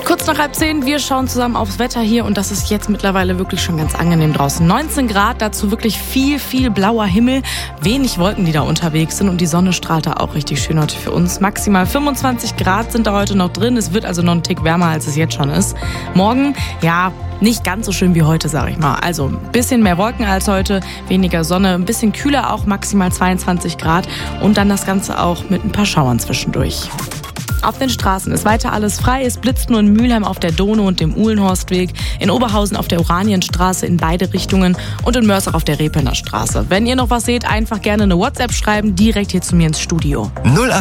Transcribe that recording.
Kurz nach 9:30, wir schauen zusammen aufs Wetter hier und das ist jetzt mittlerweile wirklich schon ganz angenehm draußen. 19 Grad, dazu wirklich viel, viel blauer Himmel, wenig Wolken, die da unterwegs sind und die Sonne strahlt da auch richtig schön heute für uns. Maximal 25 Grad sind da heute noch drin, es wird also noch einen Tick wärmer, als es jetzt schon ist. Morgen, ja, nicht ganz so schön wie heute, sag ich mal. Also ein bisschen mehr Wolken als heute, weniger Sonne, ein bisschen kühler auch, maximal 22 Grad und dann das Ganze auch mit ein paar Schauern zwischendurch. Auf den Straßen ist weiter alles frei. Es blitzt nur in Mülheim auf der Donau und dem Uhlenhorstweg, in Oberhausen auf der Oranienstraße in beide Richtungen und in Mörs auf der Repelner Straße. Wenn ihr noch was seht, einfach gerne eine WhatsApp schreiben, direkt hier zu mir ins Studio.